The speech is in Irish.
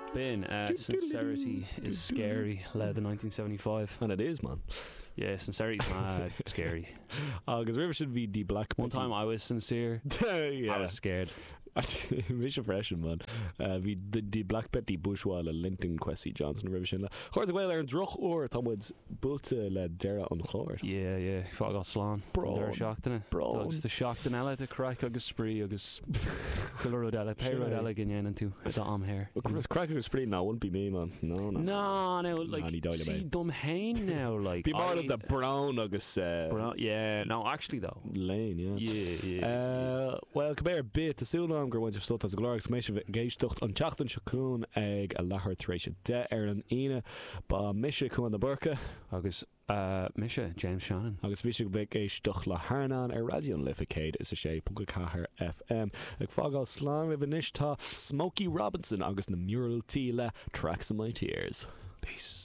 Bin, sincerity is scary, led in 1975. And it is, man. Yeah, sincerity is mad scary. Agus river should be the black. One time I was sincere. Yeah. I was scared. Mis freshen man vi die Black Betty Bushwa le Linton Kwesi Johnson River Hor well er droch oor Tomwoods bulte le dera on chor. Yeah fog got slán Bro shocked bro the shocked and ella the crack agus spree agus Colorado Payrod gin and too the am hair crack agus spree now wouldn't be me man no like see dumb hain now like be more of the brown agus brown, yeah no actually though lane yeah well come here bit the soon gur bhaint sult as glórigus mééis géistecht an teachtain seún ag a lethir éis de ar an ine ba mise chun na burca agus mise James Shannon agus bhí bheith géisteach le Harnan ar radioon Lificade is a 6.4 FM ag fágáil slán rih níos tá Smokey Robinson agus na Mural T le Tracks of My Tears. Peace.